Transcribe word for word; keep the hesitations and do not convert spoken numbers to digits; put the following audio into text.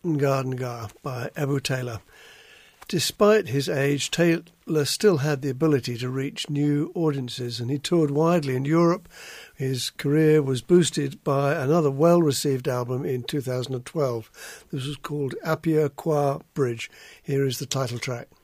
Ngarngar by Abu Taylor. Despite his age, Taylor still had the ability to reach new audiences, and he toured widely in Europe. His career was boosted by another well-received album in two thousand twelve. This was called Apia Qua Bridge. Here is the title track.